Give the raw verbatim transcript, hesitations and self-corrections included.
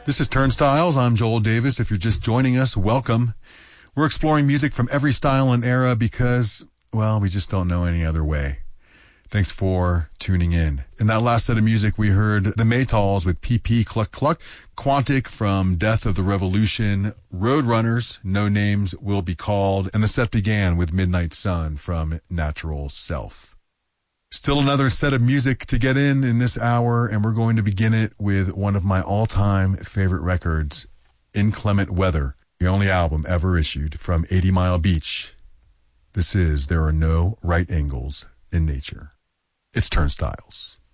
This is Turnstiles. I'm Joel Davis. If you're just joining us, welcome. We're exploring music from every style and era because, well, we just don't know any other way. Thanks for tuning in. In that last set of music, we heard the Maytals with P P Cluck Cluck, Quantic from Death of the Revolution, Roadrunners, No Names Will Be Called, and the set began with Midnight Sun from Natural Self. Still another set of music to get in in this hour, and we're going to begin it with one of my all-time favorite records, Inclement Weather, the only album ever issued from eighty mile Beach. This is There Are No Right Angles in Nature. It's Turnstiles.